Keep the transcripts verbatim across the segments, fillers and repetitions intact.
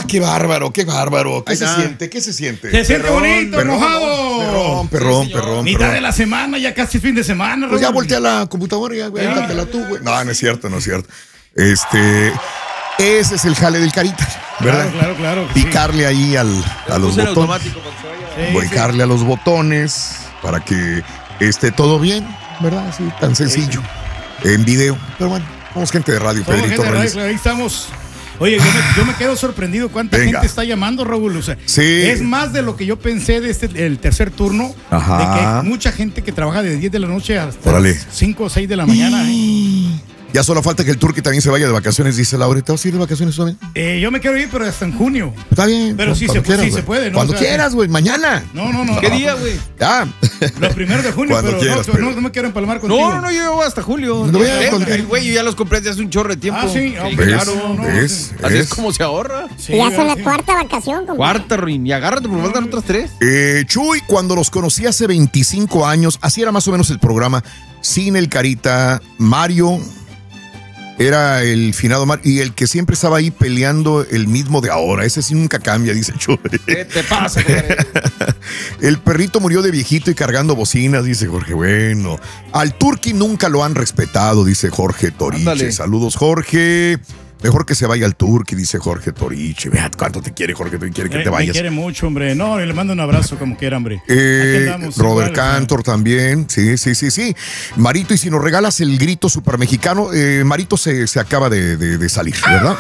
qué bárbaro, qué bárbaro. ¿Qué Ahí se está. siente? ¿Qué se siente? Se siente perrón, bonito, perrón, mojado. Perrón, perrón, sí, perrón. Mitad perrón. de la semana, ya casi fin de semana. Pues ya voltea la computadora y ya, güey, échatela tú, güey. No, no es cierto, no es cierto. Este, ese es el jale del Carita, ¿verdad? Claro, claro, claro. Picarle sí. ahí al, a los botones. Sí, Picarle sí. a los botones para que esté todo bien, ¿verdad? Así, tan sencillo. Sí. En video. Pero bueno, somos gente de radio, somos Pedrito gente de radio, ahí estamos. Oye, yo me, yo me quedo sorprendido cuánta Venga. gente está llamando, Raúl. O sea, sí. es más de lo que yo pensé de este el tercer turno. Ajá. De que hay mucha gente que trabaja de diez de la noche hasta Órale. cinco o seis de la mañana. ¿eh? Ya solo falta que el Turqui también se vaya de vacaciones, dice Laura. ¿Te vas a ir de vacaciones también? Eh, yo me quiero ir, pero hasta en junio. Está bien. Pero sí, se, quieras, sí se puede, ¿no? Cuando o sea, quieras, güey, mañana. No, no, no. ¿Qué día, güey? Ya. Los primeros de junio, pero, quieras, no, pero no, no me quiero empalmar contigo. No, no, no, yo hasta julio. No voy a el güey, yo ya los compré desde hace un chorro de tiempo. Ah, sí, okay, claro. No, es, sí. Así es. es como se ahorra. Sí, ya son la sí. cuarta vacación. Compadre. Cuarta, Ruin. Y agárrate, por faltan otras tres. Eh, Chuy, cuando los conocí hace veinticinco años, así era más o menos el programa, sin el Carita, Mario... Era el finado Mar y el que siempre estaba ahí peleando el mismo de ahora. Ese sí nunca cambia, dice Chuy. ¿Qué te pasa? El perrito murió de viejito y cargando bocinas, dice Jorge. Bueno, al Turqui nunca lo han respetado, dice Jorge Toriche. Ándale. Saludos, Jorge. Mejor que se vaya al Turqui, dice Jorge Toriche. Vea cuánto te quiere, Jorge. Quiere que eh, te vayas. Me quiere mucho, hombre. No, le mando un abrazo como quiera, hombre. Eh, andamos, Robert igual, Cantor ¿no? también. Sí, sí, sí, sí. Marito, y si nos regalas el grito super mexicano, eh, Marito se, se acaba de, de, de salir, ¿verdad?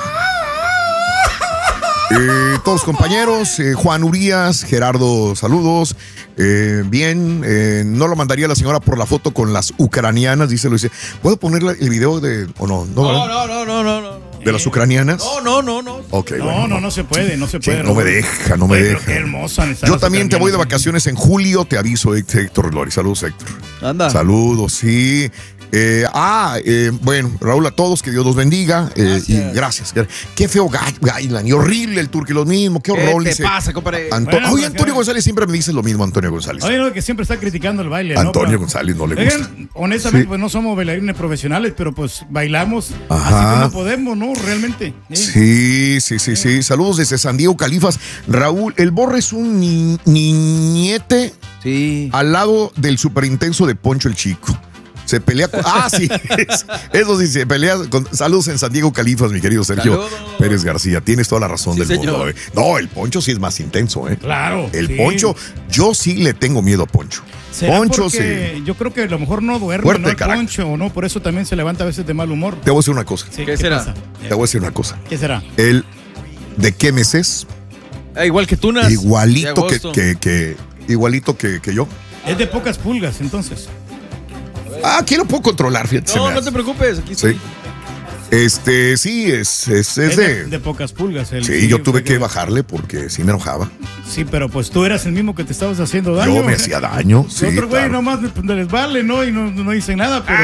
Eh, todos los compañeros, eh, Juan Urias, Gerardo, saludos. Eh, bien, eh, no lo mandaría la señora por la foto con las ucranianas, dice, lo dice. ¿Puedo poner el video de o no? No, no, no, no, no, no. ¿De las ucranianas? No, no, no, no. Okay, no, bueno, no, no se puede, no se puede. Sí, no me deja, no me Oye, deja. Qué hermosa. Yo también te voy de vacaciones en julio, te aviso, Héctor Lori. Saludos, Héctor. Anda. Saludos, sí. Eh, ah, eh, bueno, Raúl, a todos, que Dios los bendiga. Eh, gracias. Y gracias. Qué feo Gailan, y horrible el Turqui, lo mismo, qué horror. ¿Qué te pasa, compadre? Anto bueno, Oye, Antonio González siempre me dice lo mismo, Antonio González. Oye, no, que siempre está criticando el baile. Antonio ¿no? González no le gusta. Oigan, honestamente, sí. pues no somos bailarines profesionales, pero pues bailamos Ajá. así como podemos, ¿no? Realmente. Sí, sí, sí, sí. sí. Saludos desde San Diego, Califas. Raúl, el Borre es un ni niñete sí. al lado del superintenso de Poncho el Chico. Se pelea con... Ah, sí. Eso sí, se pelea con... Saludos en San Diego, Califas, mi querido Sergio Saludos. Pérez García. Tienes toda la razón sí, del señor. mundo. Eh. No, el Poncho sí es más intenso, ¿eh? Claro. El sí. Poncho, yo sí le tengo miedo a Poncho. Poncho sí. Yo creo que a lo mejor no duerme, Fuerte, ¿no? El carácter. Poncho, o no, por eso también se levanta a veces de mal humor. Te voy a decir una cosa. Sí, ¿Qué, ¿Qué será? Pasa? Te voy a decir una cosa. ¿Qué será? El ¿de qué mes es? Ah, igual que Tunas. Igualito que, que, que, igualito que, que yo. Es de pocas pulgas, entonces. Ah, aquí lo puedo controlar, fíjate. No, no te preocupes, aquí estoy. Sí. Este, sí, es, es, es, es de, de, de pocas pulgas. El, sí, yo tuve que bajarle porque sí me enojaba. Sí, pero pues tú eras el mismo que te estabas haciendo daño. Yo me hacía daño, sí. Otro güey claro. nomás les vale, ¿no? Y no, no dicen nada, pero,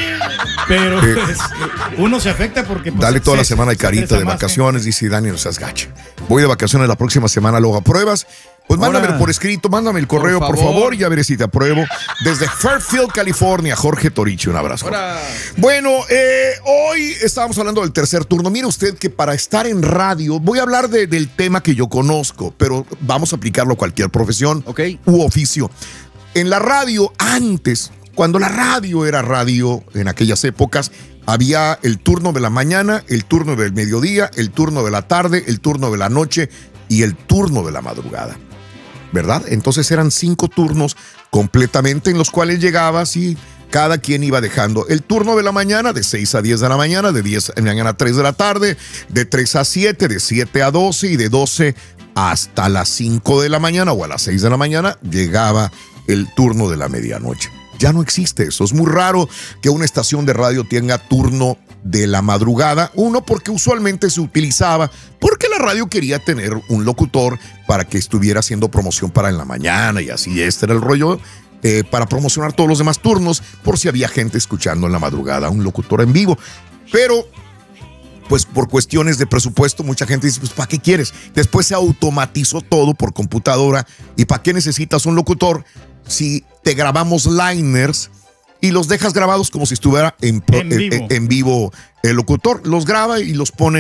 pero, pero pues, uno se afecta porque... Pues, Dale toda se, la semana de Carita de vacaciones, dice Dani, no seas gacha. Voy de vacaciones la próxima semana, luego apruebas. Pues mándamelo Ahora, por escrito, mándame el correo, por favor, por favor, ya veré si te apruebo. Desde Fairfield, California, Jorge Toriche, un abrazo. Ahora. Bueno, eh, hoy estábamos hablando del tercer turno. Mire usted que para estar en radio, voy a hablar de, del tema que yo conozco, pero vamos a aplicarlo a cualquier profesión okay. u oficio. En la radio, antes, cuando la radio era radio, en aquellas épocas, había el turno de la mañana, el turno del mediodía, el turno de la tarde, el turno de la noche y el turno de la madrugada. ¿Verdad? Entonces eran cinco turnos completamente en los cuales llegabas y cada quien iba dejando el turno de la mañana de seis a diez de la mañana, de diez de la mañana a tres de la tarde, de tres a siete, de siete a doce y de doce hasta las cinco de la mañana o a las seis de la mañana llegaba el turno de la medianoche. Ya no existe eso. Es muy raro que una estación de radio tenga turno de la madrugada. Uno, porque usualmente se utilizaba porque la radio quería tener un locutor para que estuviera haciendo promoción para en la mañana y así este era el rollo, eh, para promocionar todos los demás turnos por si había gente escuchando en la madrugada, un locutor en vivo. Pero pues por cuestiones de presupuesto, mucha gente dice, pues ¿para qué quieres? Después se automatizó todo por computadora. ¿Y para qué necesitas un locutor si te grabamos liners y los dejas grabados como si estuviera en, pro, en, vivo. en, en vivo el locutor? Los graba y los ponen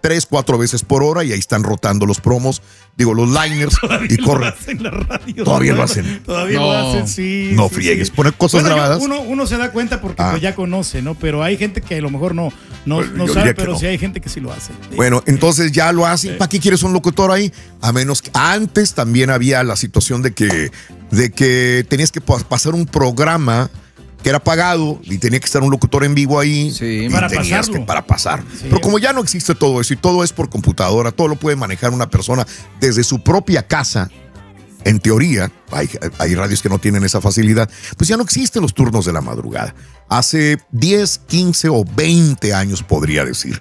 tres, cuatro veces por hora y ahí están rotando los promos, digo, los liners y corren. En la radio, Todavía ¿no? lo hacen. Todavía No. lo hacen, sí. No sí, friegues, sí. poner cosas Bueno, grabadas. Uno, uno se da cuenta porque Ah. pues ya conoce, ¿no? Pero hay gente que a lo mejor no, no, Pues, no yo sabe, diría que pero no. sí hay gente que sí lo hace. Sí. Bueno, entonces ya lo hacen. ¿Para qué quieres un locutor ahí? A menos que antes también había la situación de que, de que tenías que pa- pasar un programa que era pagado y tenía que estar un locutor en vivo ahí. Sí, y para tenías pasarlo. que- para pasar. Sí. Pero como ya no existe todo eso y todo es por computadora, todo lo puede manejar una persona desde su propia casa. En teoría, hay, hay radios que no tienen esa facilidad, pues ya no existen los turnos de la madrugada. Hace diez, quince o veinte años podría decir.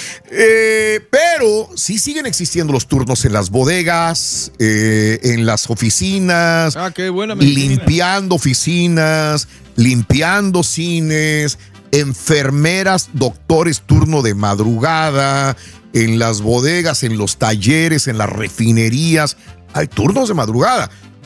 Eh, pero sí siguen existiendo los turnos en las bodegas, eh, en las oficinas, Ah, qué buena medicina. limpiando oficinas, limpiando cines, enfermeras, doctores, turno de madrugada, en las bodegas, en los talleres, en las refinerías. Hay turnos de madrugada.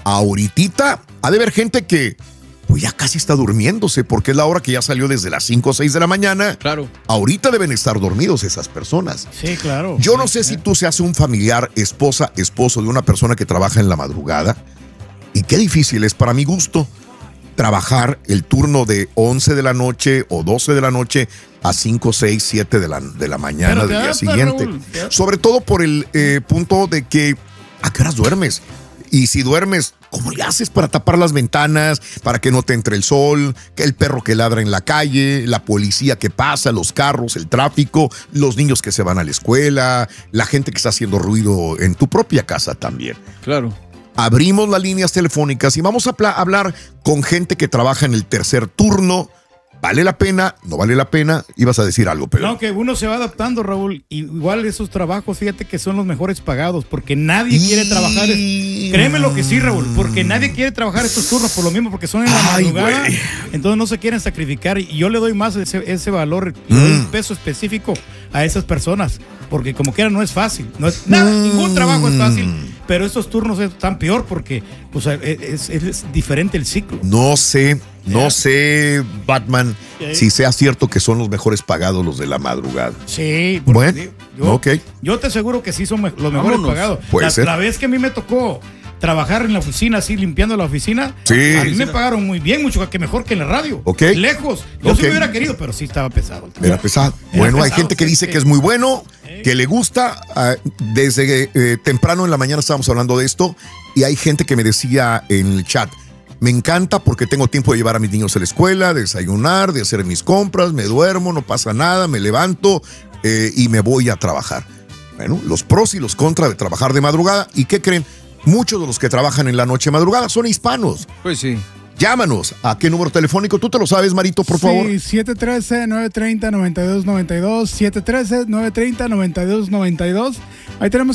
Ahorita ha de haber gente que pues ya casi está durmiéndose porque es la hora que ya salió desde las cinco o seis de la mañana. Claro. Ahorita deben estar dormidos esas personas. Sí, claro. Yo no sé si tú seas un familiar, esposa, esposo de una persona que trabaja en la madrugada. Y qué difícil es para mi gusto trabajar el turno de once de la noche o doce de la noche a cinco, seis, siete de la, de la mañana Pero del te día adaptas, siguiente. Raúl, te adaptas. Sobre todo por el eh, punto de que ¿a qué horas duermes? Y si duermes, ¿cómo le haces para tapar las ventanas, para que no te entre el sol, que el perro que ladra en la calle, la policía que pasa, los carros, el tráfico, los niños que se van a la escuela, la gente que está haciendo ruido en tu propia casa también? Claro. Abrimos las líneas telefónicas y vamos a pla- hablar con gente que trabaja en el tercer turno. ¿Vale la pena? ¿No vale la pena? Ibas a decir algo, pero... No, que uno se va adaptando, Raúl. Igual esos trabajos, fíjate que son los mejores pagados, porque nadie Y- quiere trabajar. es- Créeme lo que sí, Raúl, porque nadie quiere trabajar estos turnos por lo mismo, porque son en la Ay, madrugada. güey. Entonces no se quieren sacrificar. Y yo le doy más ese, ese valor, le doy un peso específico a esas personas, porque como quiera no es fácil. No es nada, Mm. ningún trabajo es fácil. Pero estos turnos están peor porque pues, es, es- es diferente el ciclo. No sé, no sé, Batman, ¿Qué? si sea cierto que son los mejores pagados los de la madrugada. Sí, porque Bueno, digo, yo, ok. yo te aseguro que sí son me- los mejores Vámonos. pagados. Puede la, ser. la vez que a mí me tocó trabajar en la oficina, así limpiando la oficina, Sí. a mí me pagaron muy bien, mucho que mejor que en la radio. Ok. Lejos. Yo Ok. sí me hubiera querido, pero sí estaba pesado. Era pesado. Era Bueno, hay pesado, gente que sí, dice sí. que es muy bueno, que le gusta. ah, desde eh, temprano en la mañana estábamos hablando de esto y hay gente que me decía en el chat, me encanta porque tengo tiempo de llevar a mis niños a la escuela, de desayunar, de hacer mis compras, me duermo, no pasa nada, me levanto eh, y me voy a trabajar. Bueno, los pros y los contras de trabajar de madrugada. ¿Y qué creen? Muchos de los que trabajan en la noche madrugada son hispanos. Pues sí. Llámanos. ¿A qué número telefónico? ¿Tú te lo sabes, Marito, por favor? Sí, siete uno tres, nueve tres cero, nueve dos nueve dos, siete uno tres, nueve tres cero, nueve dos nueve dos. Ahí tenemos